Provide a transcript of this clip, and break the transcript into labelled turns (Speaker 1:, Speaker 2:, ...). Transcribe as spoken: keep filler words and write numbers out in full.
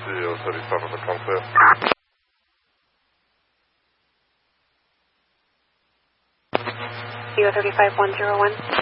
Speaker 1: C O thirty-seven to concept.
Speaker 2: C O thirty-five one zero one.